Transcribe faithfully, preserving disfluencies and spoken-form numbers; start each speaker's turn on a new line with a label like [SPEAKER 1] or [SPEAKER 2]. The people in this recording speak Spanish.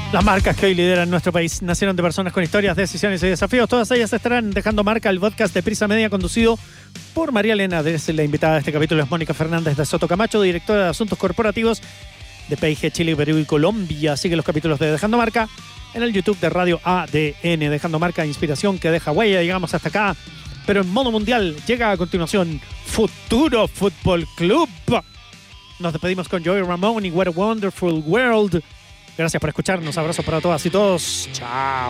[SPEAKER 1] Las marcas que hoy lideran nuestro país nacieron de personas con historias, decisiones y desafíos. Todas ellas estarán dejando marca, el podcast de Prisa Media, conducido por María Elena. La invitada de este capítulo es Mónica Fernández de Soto Camacho, directora de Asuntos Corporativos de P I G Chile, Perú y Colombia. Sigue los capítulos de Dejando Marca en el YouTube de Radio A D N. Dejando Marca, inspiración que deja huella. Llegamos hasta acá, pero en modo mundial. Llega a continuación Futuro Fútbol Club. Nos despedimos con Joey Ramone y What a Wonderful World. Gracias por escucharnos. Abrazos para todas y todos. Chao.